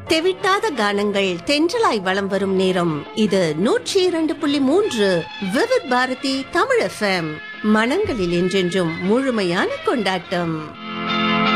தெவிட்டாத கானங்கள் தென்றலாய் வலம் வரும் நேரம் இது 102.3 விவித் பாரதி தமிழ் FM. மனங்களில் என்றென்றும் முழுமையான கொண்டாட்டம்.